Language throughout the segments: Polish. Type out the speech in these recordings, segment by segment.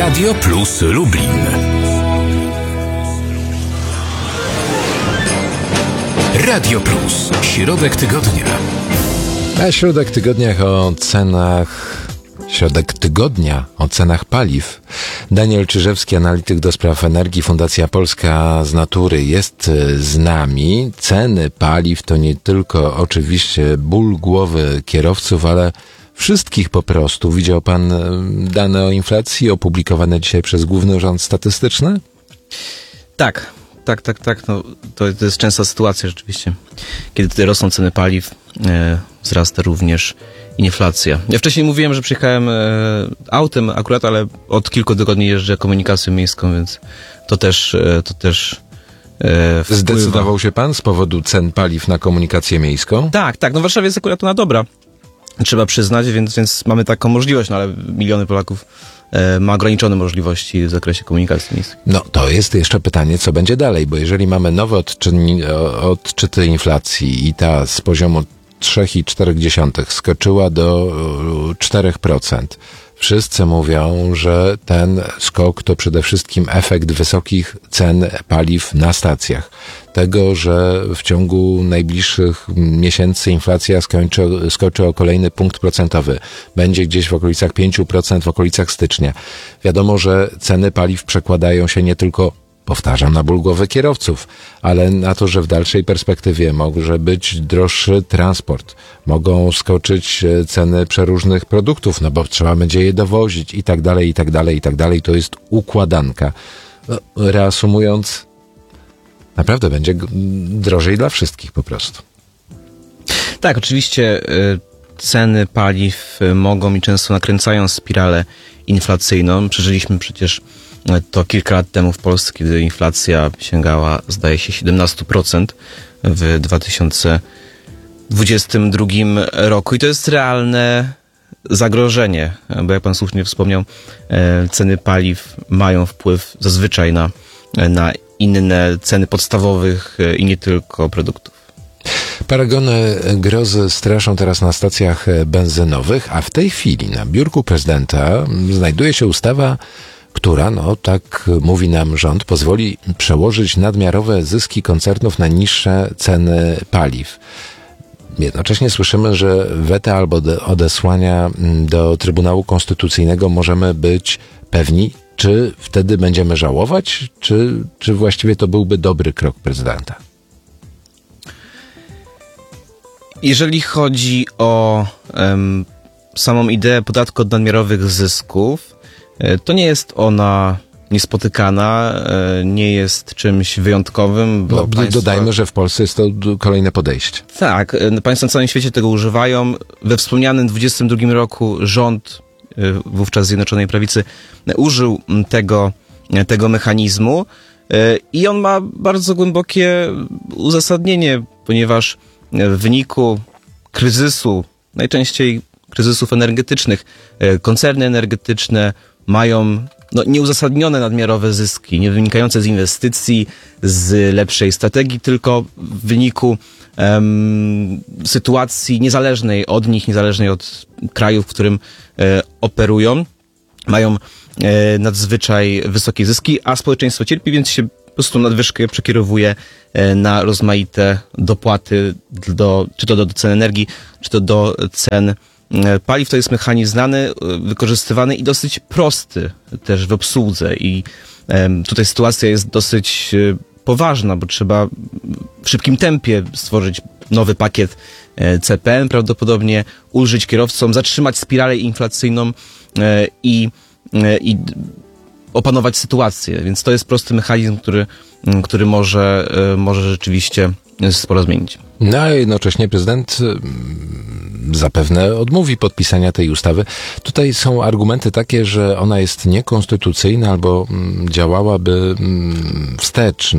Radio Plus Lublin. Radio Plus. Środek tygodnia. A środek tygodnia o cenach paliw. Daniel Czyżewski, analityk do spraw energii, Fundacja Polska z Natury, jest z nami. Ceny paliw to nie tylko oczywiście ból głowy kierowców, ale wszystkich po prostu. Widział pan dane o inflacji opublikowane dzisiaj przez Główny Urząd Statystyczny? Tak. No, to jest częsta sytuacja rzeczywiście. Kiedy tutaj rosną ceny paliw, wzrasta również inflacja. Ja wcześniej mówiłem, że przyjechałem autem akurat, ale od kilku tygodni jeżdżę komunikacją miejską, więc to też wpływa. Zdecydował się pan z powodu cen paliw na komunikację miejską? Tak. No w Warszawie jest akurat ona dobra. Trzeba przyznać, więc mamy taką możliwość, no ale miliony Polaków ma ograniczone możliwości w zakresie komunikacji miejskiej. No to jest jeszcze pytanie, co będzie dalej, bo jeżeli mamy nowe odczyty inflacji i ta z poziomu 3,4 skoczyła do 4%. Wszyscy mówią, że ten skok to przede wszystkim efekt wysokich cen paliw na stacjach. Tego, że w ciągu najbliższych miesięcy inflacja skoczy o kolejny punkt procentowy. Będzie gdzieś w okolicach 5%, w okolicach stycznia. Wiadomo, że ceny paliw przekładają się nie tylko, powtarzam, na ból głowy kierowców, ale na to, że w dalszej perspektywie może być droższy transport. Mogą skoczyć ceny przeróżnych produktów, no bo trzeba będzie je dowozić i tak dalej. To jest układanka. Reasumując, naprawdę będzie drożej dla wszystkich po prostu. Tak, oczywiście ceny paliw mogą i często nakręcają spiralę inflacyjną. Przeżyliśmy przecież to kilka lat temu w Polsce, kiedy inflacja sięgała, zdaje się, 17% w 2022 roku. I to jest realne zagrożenie, bo jak pan słusznie wspomniał, ceny paliw mają wpływ zazwyczaj na inne ceny podstawowych i nie tylko produktów. Paragony grozy straszą teraz na stacjach benzynowych, a w tej chwili na biurku prezydenta znajduje się ustawa, która, tak mówi nam rząd, pozwoli przełożyć nadmiarowe zyski koncernów na niższe ceny paliw. Jednocześnie słyszymy, że weta albo odesłania do Trybunału Konstytucyjnego możemy być pewni, czy wtedy będziemy żałować, czy właściwie to byłby dobry krok prezydenta? Jeżeli chodzi o samą ideę podatku od nadmiarowych zysków, to nie jest ona niespotykana, nie jest czymś wyjątkowym. Bo dodajmy, że w Polsce jest to kolejne podejście. Tak, państwa na całym świecie tego używają. We wspomnianym 2022 roku rząd, wówczas Zjednoczonej Prawicy, użył tego mechanizmu i on ma bardzo głębokie uzasadnienie, ponieważ w wyniku kryzysu, najczęściej kryzysów energetycznych, koncerny energetyczne mają nieuzasadnione nadmiarowe zyski, nie wynikające z inwestycji, z lepszej strategii, tylko w wyniku sytuacji niezależnej od nich, niezależnej od kraju, w którym operują. Mają nadzwyczaj wysokie zyski, a społeczeństwo cierpi, więc się po prostu nadwyżkę przekierowuje na rozmaite dopłaty czy to do cen energii, czy to do cen paliw. To jest mechanizm znany, wykorzystywany i dosyć prosty też w obsłudze. I tutaj sytuacja jest dosyć poważna, bo trzeba w szybkim tempie stworzyć nowy pakiet CPN, prawdopodobnie ulżyć kierowcom, zatrzymać spiralę inflacyjną i opanować sytuację. Więc to jest prosty mechanizm, który może rzeczywiście sporo zmienić. No a jednocześnie prezydent zapewne odmówi podpisania tej ustawy. Tutaj są argumenty takie, że ona jest niekonstytucyjna albo działałaby wstecz,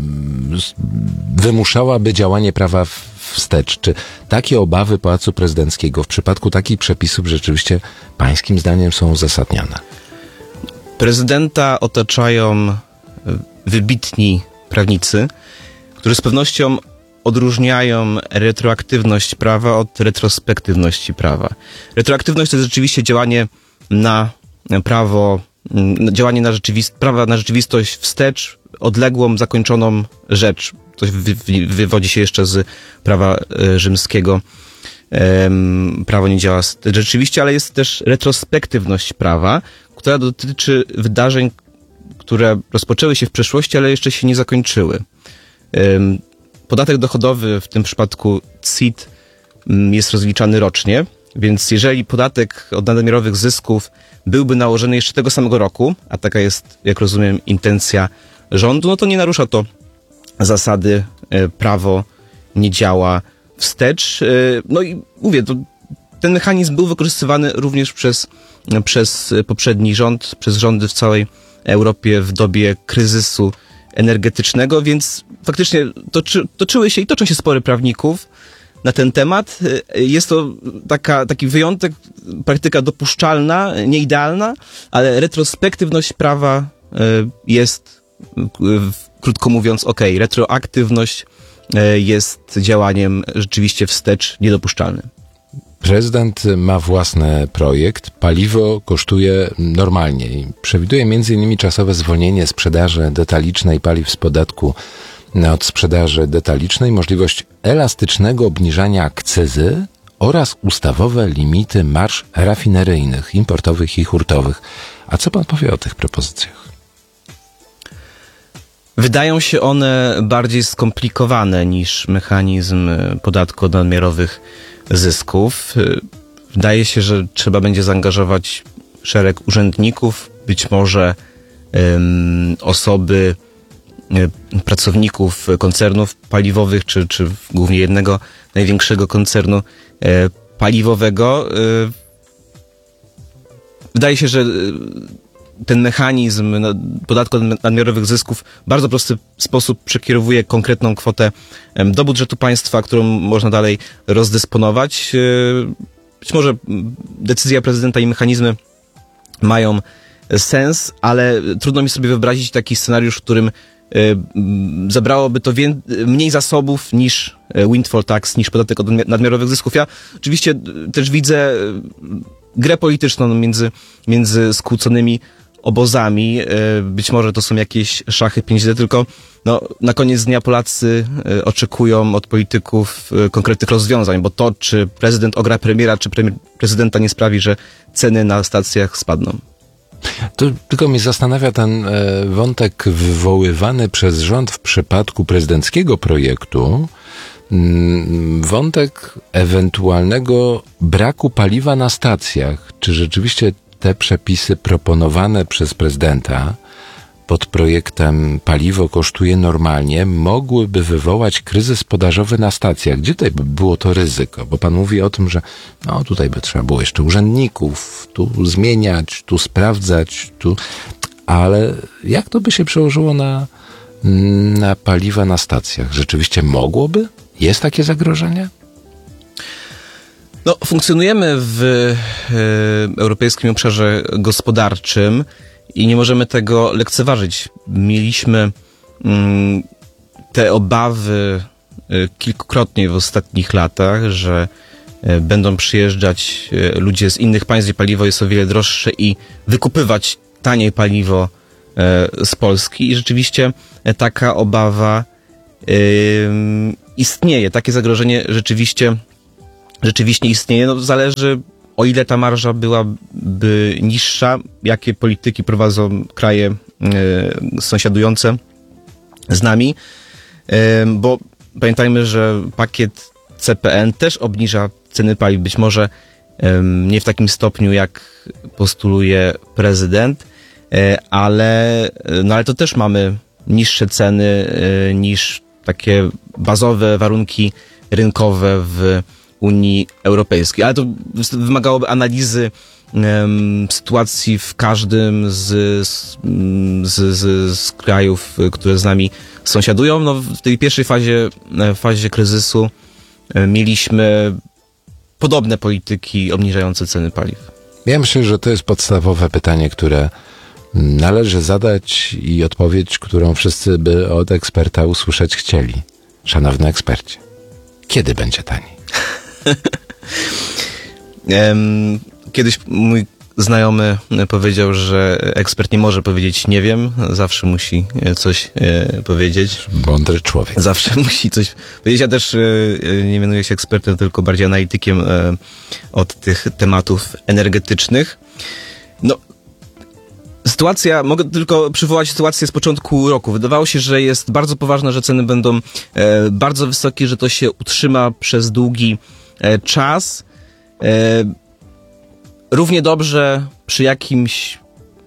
wymuszałaby działanie prawa wstecz. Czy takie obawy Pałacu Prezydenckiego w przypadku takich przepisów rzeczywiście pańskim zdaniem są uzasadnione? Prezydenta otaczają wybitni prawnicy, którzy z pewnością odróżniają retroaktywność prawa od retrospektywności prawa. Retroaktywność to jest rzeczywiście działanie na prawo działanie prawa na rzeczywistość wstecz, odległą, zakończoną rzecz. To wywodzi się jeszcze z prawa rzymskiego. Prawo nie działa rzeczywiście, ale jest też retrospektywność prawa, która dotyczy wydarzeń, które rozpoczęły się w przeszłości, ale jeszcze się nie zakończyły. Podatek dochodowy, w tym przypadku CIT, jest rozliczany rocznie, więc jeżeli podatek od nadmiarowych zysków byłby nałożony jeszcze tego samego roku, a taka jest, jak rozumiem, intencja rządu, no to nie narusza to zasady prawo nie działa wstecz. No i mówię, ten mechanizm był wykorzystywany również przez poprzedni rząd, przez rządy w całej Europie w dobie kryzysu energetycznego, więc faktycznie toczyły się i toczą się spory prawników na ten temat. Jest to taki wyjątek, praktyka dopuszczalna, nieidealna, ale retrospektywność prawa jest, krótko mówiąc, okej. Retroaktywność jest działaniem rzeczywiście wstecz niedopuszczalnym. Prezydent ma własny projekt. Paliwo kosztuje normalnie i przewiduje m.in. czasowe zwolnienie sprzedaży detalicznej paliw z podatku od sprzedaży detalicznej, możliwość elastycznego obniżania akcyzy oraz ustawowe limity marż rafineryjnych, importowych i hurtowych. A co pan powie o tych propozycjach? Wydają się one bardziej skomplikowane niż mechanizm podatku od nadmiarowych zysków. Wydaje się, że trzeba będzie zaangażować szereg urzędników, być może osoby, pracowników koncernów paliwowych, czy głównie jednego największego koncernu paliwowego. Wydaje się, że ten mechanizm podatku od nadmiarowych zysków w bardzo prosty sposób przekierowuje konkretną kwotę do budżetu państwa, którą można dalej rozdysponować. Być może decyzja prezydenta i mechanizmy mają sens, ale trudno mi sobie wyobrazić taki scenariusz, w którym zabrałoby to mniej zasobów niż windfall tax, niż podatek od nadmiarowych zysków. Ja oczywiście też widzę grę polityczną między skłóconymi obozami. Być może to są jakieś szachy 5D, tylko na koniec dnia Polacy oczekują od polityków konkretnych rozwiązań, bo to, czy prezydent ogra premiera, czy prezydenta nie sprawi, że ceny na stacjach spadną. To tylko mnie zastanawia ten wątek wywoływany przez rząd w przypadku prezydenckiego projektu, wątek ewentualnego braku paliwa na stacjach. Czy rzeczywiście te przepisy proponowane przez prezydenta pod projektem paliwo kosztuje normalnie, mogłyby wywołać kryzys podażowy na stacjach? Gdzie tutaj by było to ryzyko? Bo pan mówi o tym, że tutaj by trzeba było jeszcze urzędników, tu zmieniać, tu sprawdzać, ale jak to by się przełożyło na paliwa na stacjach? Rzeczywiście mogłoby? Jest takie zagrożenie? Funkcjonujemy w europejskim obszarze gospodarczym i nie możemy tego lekceważyć. Mieliśmy te obawy kilkukrotnie w ostatnich latach, że będą przyjeżdżać ludzie z innych państw, gdzie paliwo jest o wiele droższe i wykupywać taniej paliwo z Polski. I rzeczywiście taka obawa istnieje. Takie zagrożenie rzeczywiście istnieje. Zależy, o ile ta marża byłaby niższa, jakie polityki prowadzą kraje sąsiadujące z nami, bo pamiętajmy, że pakiet CPN też obniża ceny paliw, być może nie w takim stopniu, jak postuluje prezydent, ale to też mamy niższe ceny niż takie bazowe warunki rynkowe w Unii Europejskiej. Ale to wymagałoby analizy sytuacji w każdym z krajów, które z nami sąsiadują. W tej pierwszej fazie kryzysu mieliśmy podobne polityki obniżające ceny paliw. Ja myślę, że to jest podstawowe pytanie, które należy zadać i odpowiedź, którą wszyscy by od eksperta usłyszeć chcieli. Szanowny ekspercie, kiedy będzie taniej? Kiedyś mój znajomy powiedział, że ekspert nie może powiedzieć nie wiem, zawsze musi coś powiedzieć. Mądry człowiek. Zawsze musi coś powiedzieć. Ja też nie mianuję się ekspertem, tylko bardziej analitykiem od tych tematów energetycznych. No, mogę tylko przywołać sytuację z początku roku. Wydawało się, że jest bardzo poważne, że ceny będą bardzo wysokie, że to się utrzyma przez długi czas. Równie dobrze przy jakimś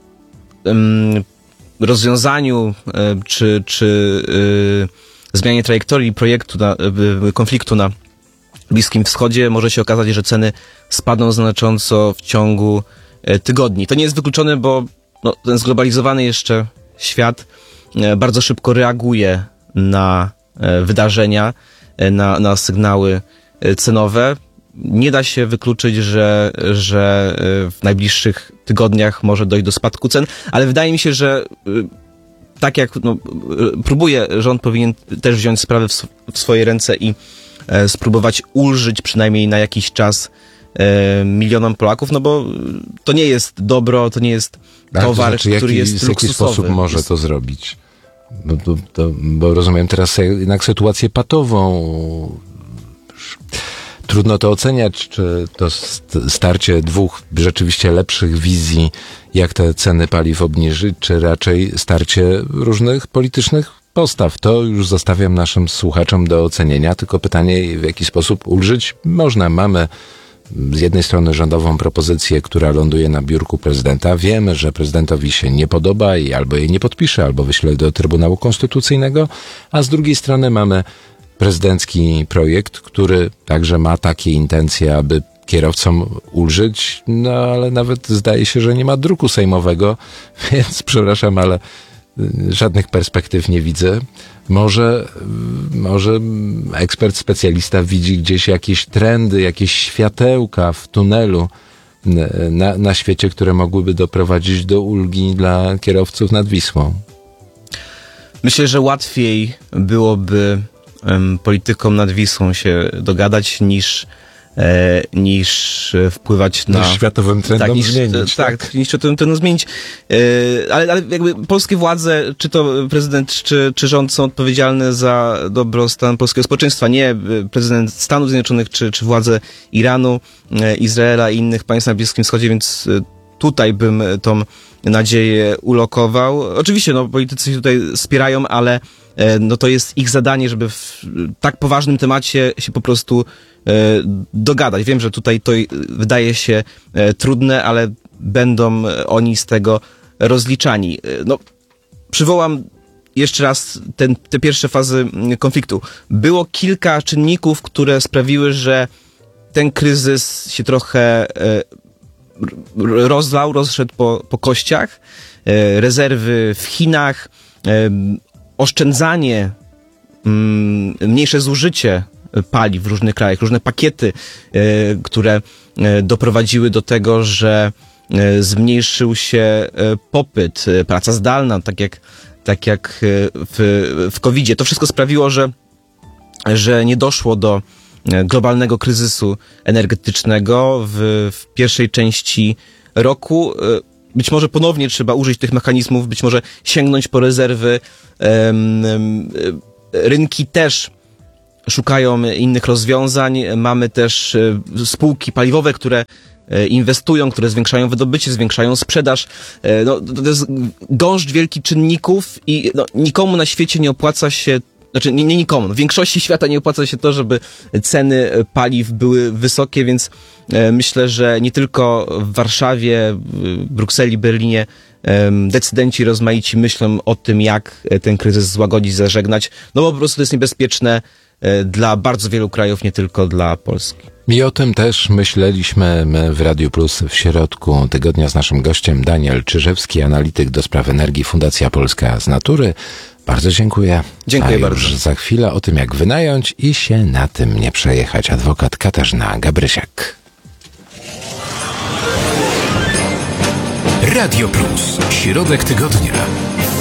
rozwiązaniu czy zmianie trajektorii projektu, konfliktu na Bliskim Wschodzie może się okazać, że ceny spadną znacząco w ciągu tygodni. To nie jest wykluczone, bo ten zglobalizowany jeszcze świat bardzo szybko reaguje na wydarzenia, na sygnały cenowe. Nie da się wykluczyć, że w najbliższych tygodniach może dojść do spadku cen, ale wydaje mi się, że tak jak próbuje, rząd powinien też wziąć sprawę w swoje ręce i spróbować ulżyć przynajmniej na jakiś czas milionom Polaków, bo to nie jest dobro, to nie jest towar, który jest luksusowy. W jaki sposób może to zrobić? Bo rozumiem teraz jednak sytuację patową. Trudno to oceniać, czy to starcie dwóch rzeczywiście lepszych wizji, jak te ceny paliw obniżyć, czy raczej starcie różnych politycznych postaw. To już zostawiam naszym słuchaczom do ocenienia, tylko pytanie, w jaki sposób ulżyć można. Mamy z jednej strony rządową propozycję, która ląduje na biurku prezydenta. Wiemy, że prezydentowi się nie podoba i albo jej nie podpisze, albo wyśle do Trybunału Konstytucyjnego, a z drugiej strony mamy prezydencki projekt, który także ma takie intencje, aby kierowcom ulżyć, ale nawet zdaje się, że nie ma druku sejmowego, więc przepraszam, ale żadnych perspektyw nie widzę. Może ekspert, specjalista widzi gdzieś jakieś trendy, jakieś światełka w tunelu na świecie, które mogłyby doprowadzić do ulgi dla kierowców nad Wisłą. Myślę, że łatwiej byłoby politykom nad Wisłą się dogadać niż wpływać na... Niż światowym trendom zmienić. Tak, niż światowym trendom zmienić. Ale jakby polskie władze, czy to prezydent, czy rząd są odpowiedzialne za dobrostan polskiego społeczeństwa. Nie prezydent Stanów Zjednoczonych, czy władze Iranu, Izraela i innych państw na Bliskim Wschodzie, więc tutaj bym tą nadzieję ulokował. Oczywiście, politycy się tutaj wspierają, ale to jest ich zadanie, żeby w tak poważnym temacie się po prostu dogadać. Wiem, że tutaj to wydaje się trudne, ale będą oni z tego rozliczani. Przywołam jeszcze raz te pierwsze fazy konfliktu. Było kilka czynników, które sprawiły, że ten kryzys się trochę rozszedł po kościach. Rezerwy w Chinach, oszczędzanie, mniejsze zużycie paliw w różnych krajach, różne pakiety, które doprowadziły do tego, że zmniejszył się popyt, praca zdalna, tak jak w COVID-zie. To wszystko sprawiło, że nie doszło do globalnego kryzysu energetycznego w pierwszej części roku. Być może ponownie trzeba użyć tych mechanizmów, być może sięgnąć po rezerwy. Rynki też szukają innych rozwiązań. Mamy też spółki paliwowe, które inwestują, które zwiększają wydobycie, zwiększają sprzedaż. To jest gąszcz wielkich czynników i nikomu na świecie nie opłaca się, nie nikomu, w większości świata nie opłaca się to, żeby ceny paliw były wysokie, więc myślę, że nie tylko w Warszawie, Brukseli, Berlinie decydenci rozmaici myślą o tym, jak ten kryzys złagodzić, zażegnać, bo po prostu to jest niebezpieczne dla bardzo wielu krajów, nie tylko dla Polski. I o tym też myśleliśmy my w Radiu Plus w środku tygodnia z naszym gościem Daniel Czyżewski, analityk do spraw energii, Fundacja Polska z Natury. Bardzo dziękuję. Dziękuję bardzo. Już za chwilę o tym, jak wynająć i się na tym nie przejechać. Adwokat Katarzyna Gabrysiak. Radio Plus. Środek tygodnia.